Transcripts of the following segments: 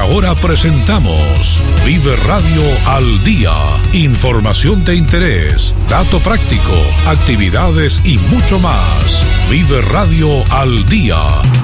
ahora presentamos Vive Radio al Día. Información de interés, dato práctico, actividades y mucho más. Vive Radio al Día.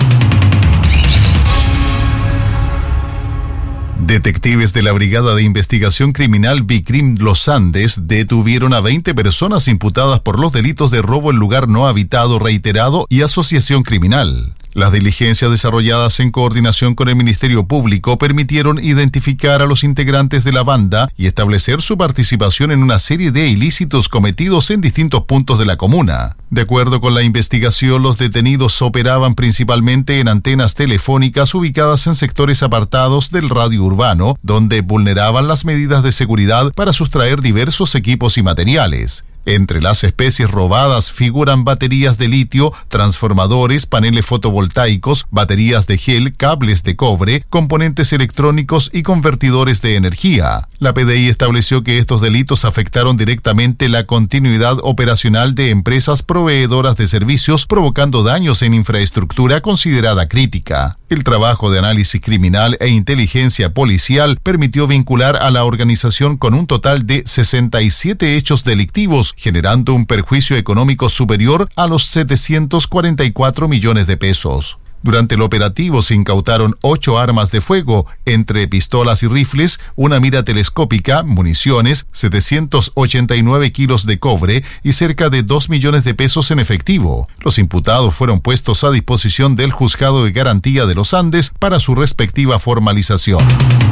Detectives de la Brigada de Investigación Criminal BICRIM Los Andes detuvieron a 20 personas imputadas por los delitos de robo en lugar no habitado reiterado y asociación criminal. Las diligencias desarrolladas en coordinación con el Ministerio Público permitieron identificar a los integrantes de la banda y establecer su participación en una serie de ilícitos cometidos en distintos puntos de la comuna. De acuerdo con la investigación, los detenidos operaban principalmente en antenas telefónicas ubicadas en sectores apartados del radio urbano, donde vulneraban las medidas de seguridad para sustraer diversos equipos y materiales. Entre las especies robadas figuran baterías de litio, transformadores, paneles fotovoltaicos, baterías de gel, cables de cobre, componentes electrónicos y convertidores de energía. La PDI estableció que estos delitos afectaron directamente la continuidad operacional de empresas proveedoras de servicios, provocando daños en infraestructura considerada crítica. El trabajo de análisis criminal e inteligencia policial permitió vincular a la organización con un total de 67 hechos delictivos, generando un perjuicio económico superior a los 744 millones de pesos. Durante el operativo se incautaron 8 armas de fuego, entre pistolas y rifles, una mira telescópica, municiones, 789 kilos de cobre y cerca de 2 millones de pesos en efectivo. Los imputados fueron puestos a disposición del Juzgado de Garantía de los Andes para su respectiva formalización.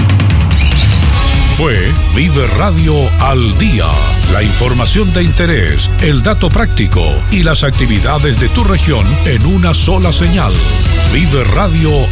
Fue Vive Radio al Día. La información de interés, el dato práctico y las actividades de tu región en una sola señal. Vive Radio